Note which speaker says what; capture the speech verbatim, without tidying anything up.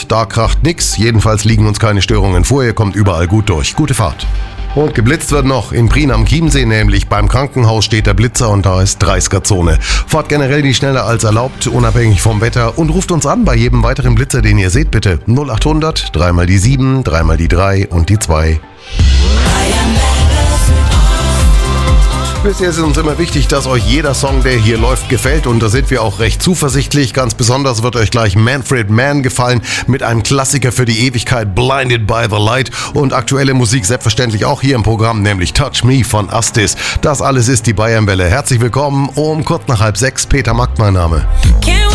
Speaker 1: und da kracht nix. Jedenfalls liegen uns keine Störungen vor, ihr kommt überall gut durch. Gute Fahrt. Und geblitzt wird noch in Prien am Chiemsee, nämlich beim Krankenhaus steht der Blitzer und da ist dreißiger-Zone. Fahrt generell nicht schneller als erlaubt, unabhängig vom Wetter und ruft uns an bei jedem weiteren Blitzer, den ihr seht, bitte. null acht hundert, dreimal die sieben, dreimal die drei und die zwei. Bisher ist es uns immer wichtig, dass euch jeder Song, der hier läuft, gefällt und da sind wir auch recht zuversichtlich. Ganz besonders wird euch gleich Manfred Mann gefallen mit einem Klassiker für die Ewigkeit, Blinded by the Light und aktuelle Musik selbstverständlich auch hier im Programm, nämlich Touch Me von Astis. Das alles ist die Bayernwelle. Herzlich willkommen um kurz nach halb sechs. Peter Mack mein Name.
Speaker 2: Can't